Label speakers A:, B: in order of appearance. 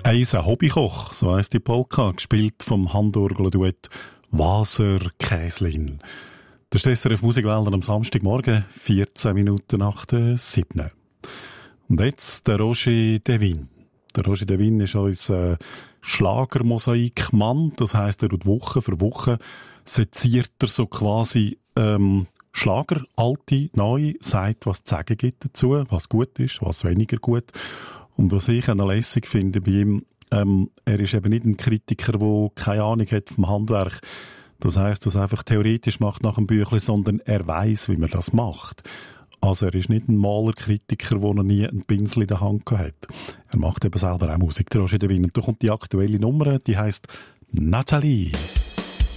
A: Ein Hobbykoch, so heisst die Polka, gespielt vom Handorgel-Duett Waser Käslin. Das ist SRF Musikwälder am Samstagmorgen, 14 Minuten nach der 7. Und jetzt der Roger Devin. Der Roger Devin ist unser Schlagermosaikmann. Das heisst, er tut Woche für Woche seziert er so quasi Schlager, alte, neue, sagt, was zu sagen gibt dazu, was gut ist, was weniger gut. Und was ich noch lässig finde bei ihm, er ist eben nicht ein Kritiker, der keine Ahnung hat vom Handwerk. Das heisst, was einfach theoretisch macht nach dem Büchlein, sondern er weiss, wie man das macht. Also er ist nicht ein Malerkritiker, der noch nie einen Pinsel in der Hand gehabt hat. Er macht eben selber auch Musik, der Roger Devin. Und da kommt die aktuelle Nummer, die heisst Nathalie.